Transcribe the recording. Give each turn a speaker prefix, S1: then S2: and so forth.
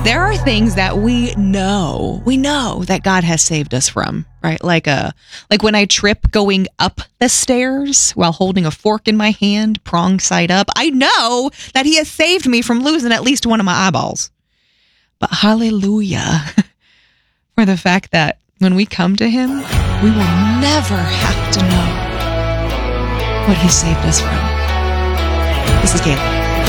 S1: There are things that we know that God has saved us from, right? Like when I trip going up the stairs while holding a fork in my hand, prong side up. I know that He has saved me from losing at least one of my eyeballs. But hallelujah for the fact that when we come to Him, we will never have to know what He saved us from. This is Kayla.